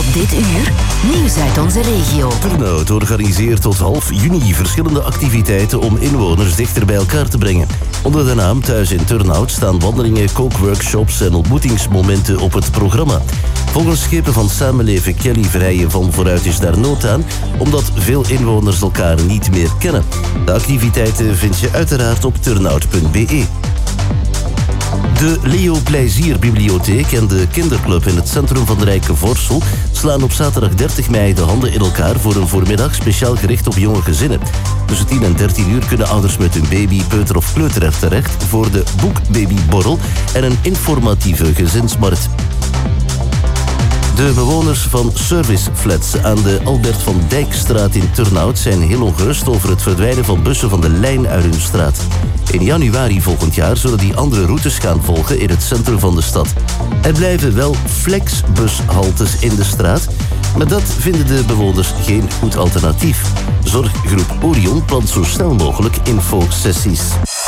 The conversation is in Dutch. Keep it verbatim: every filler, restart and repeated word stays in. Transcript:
Op dit uur, nieuws uit onze regio. Turnhout organiseert tot half juni verschillende activiteiten om inwoners dichter bij elkaar te brengen. Onder de naam Thuis in Turnhout staan wandelingen, kookworkshops en ontmoetingsmomenten op het programma. Volgens schepen van Samenleven Kelly Vrijen van Vooruit is daar nood aan, omdat veel inwoners elkaar niet meer kennen. De activiteiten vind je uiteraard op turnhout punt b e. De Leo Plezier Bibliotheek en de Kinderclub in het centrum van de Rijke Vorsel slaan op zaterdag dertig mei de handen in elkaar voor een voormiddag speciaal gericht op jonge gezinnen. Tussen tien en dertien uur kunnen ouders met hun baby, peuter of kleuter terecht voor de boekbabyborrel en een informatieve gezinsmarkt. De bewoners van serviceflats aan de Albert van Dijkstraat in Turnhout zijn heel ongerust over het verdwijnen van bussen van de lijn uit hun straat. In januari volgend jaar zullen die andere routes gaan volgen in het centrum van de stad. Er blijven wel flexbushaltes in de straat, maar dat vinden de bewoners geen goed alternatief. Zorggroep Orion plant zo snel mogelijk infosessies.